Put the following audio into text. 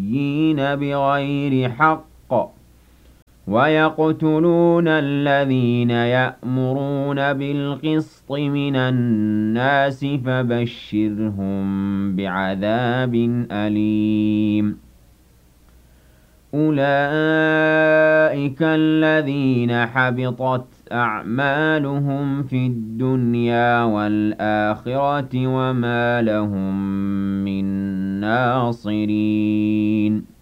النبيين بغير حق ويقتلون الذين يأمرون بالقسط من الناس فبشرهم بعذاب أليم أولئك الذين حبطت أعمالهم في الدنيا والآخرة وما لهم من ناصرين